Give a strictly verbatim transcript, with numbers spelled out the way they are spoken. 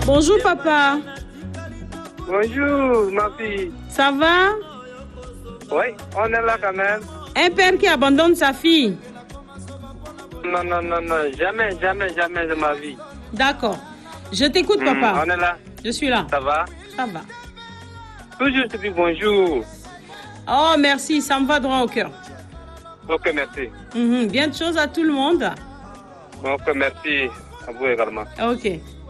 Bonjour papa. Bonjour ma fille. Ça va? Oui, on est là quand même. Un père qui abandonne sa fille. Non, non, non, non, jamais, jamais, jamais de ma vie. D'accord. Je t'écoute Hmm, papa. on est là. Je suis là. Ça va? Ça va. Toujours te dis bonjour. Oh merci, ça me va droit au cœur. Ok, merci. Mhm, bien de choses à tout le monde. Ok, merci. À vous également. Ok.